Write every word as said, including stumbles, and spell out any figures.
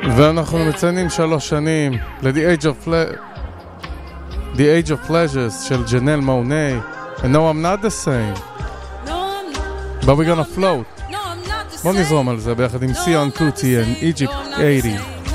ואנחנו מציינים שלוש שנים ל-The Age of Ple- The Age of Pleasures של ג'נל מוני. And no, I'm not the same. But we're gonna float. בוא נזרום על זה ביחד עם סיון קוטי and Egypt eighty.